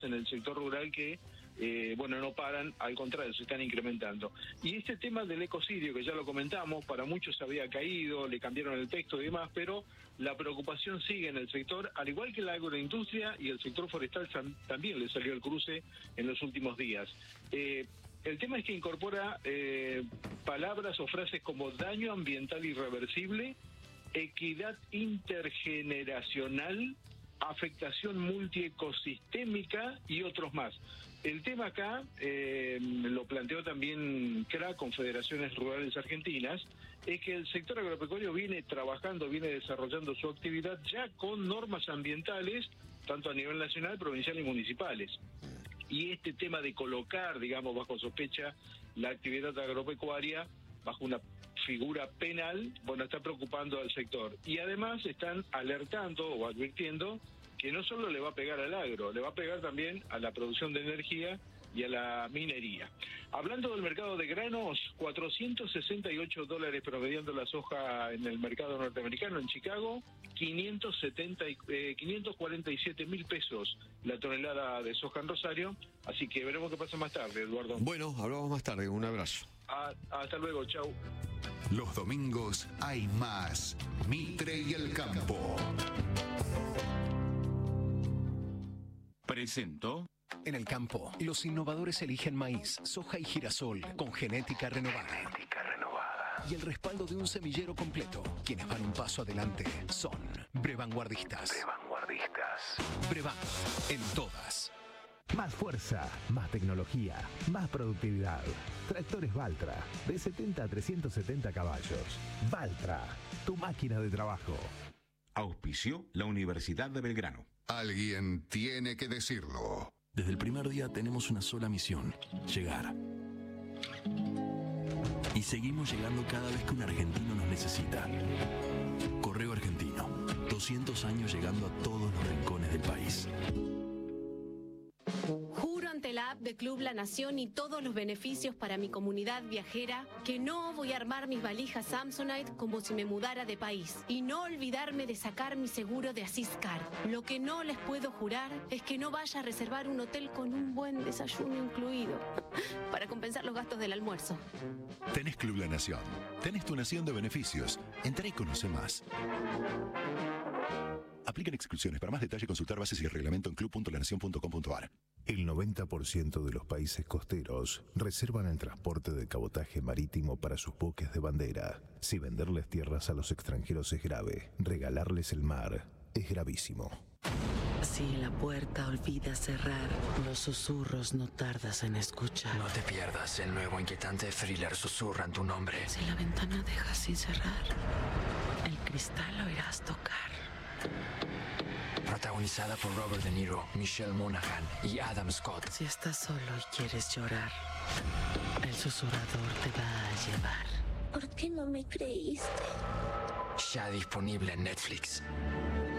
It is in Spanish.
en el sector rural que, bueno, no paran, al contrario, se están incrementando. Y este tema del ecocidio, que ya lo comentamos, para muchos había caído, le cambiaron el texto y demás, pero la preocupación sigue en el sector, al igual que la agroindustria y el sector forestal también le salió el cruce en los últimos días. El tema es que incorpora palabras o frases como daño ambiental irreversible, equidad intergeneracional, afectación multiecosistémica y otros más. El tema acá lo planteó también CRA, Confederaciones Rurales Argentinas, es que el sector agropecuario viene trabajando, viene desarrollando su actividad ya con normas ambientales, tanto a nivel nacional, provincial y municipales. Y este tema de colocar, digamos, bajo sospecha la actividad agropecuaria, bajo una figura penal, bueno, está preocupando al sector. Y además están alertando o advirtiendo que no solo le va a pegar al agro, le va a pegar también a la producción de energía y a la minería. Hablando del mercado de granos, $468 promediando la soja en el mercado norteamericano, en Chicago, 547 mil pesos la tonelada de soja en Rosario, así que veremos qué pasa más tarde, Eduardo. Bueno, hablamos más tarde, un abrazo. Hasta luego, chau. Los domingos hay más Mitre y el Campo. Presentó. En el campo, los innovadores eligen maíz, soja y girasol con genética renovada. Y el respaldo de un semillero completo. Quienes van un paso adelante son Brevanguardistas. Brevan, en todas. Más fuerza, más tecnología, más productividad. Tractores Valtra, de 70 a 370 caballos. Valtra, tu máquina de trabajo. Auspició la Universidad de Belgrano. Alguien tiene que decirlo. Desde el primer día tenemos una sola misión: llegar. Y seguimos llegando cada vez que un argentino nos necesita. Correo Argentino, 200 años llegando a todos los rincones del país. Juro ante la app de Club La Nación y todos los beneficios para mi comunidad viajera que no voy a armar mis valijas Samsonite como si me mudara de país y no olvidarme de sacar mi seguro de Asiscar. Lo que no les puedo jurar es que no vaya a reservar un hotel con un buen desayuno incluido para compensar los gastos del almuerzo. Tenés Club La Nación. Tenés tu nación de beneficios. Entrá y conoce más. Aplican exclusiones. Para más detalle, consultar bases y el reglamento en club.lanacion.com.ar. El 90% de los países costeros reservan el transporte de cabotaje marítimo para sus buques de bandera. Si venderles tierras a los extranjeros es grave, regalarles el mar es gravísimo. Si la puerta olvida cerrar, los susurros no tardas en escuchar. No te pierdas el nuevo inquietante thriller Susurra en tu nombre. Si la ventana deja sin cerrar, el cristal oirás tocar. Protagonizada por Robert De Niro, Michelle Monaghan y Adam Scott. Si estás solo y quieres llorar, el susurrador te va a llevar. ¿Por qué no me creíste? Ya disponible en Netflix.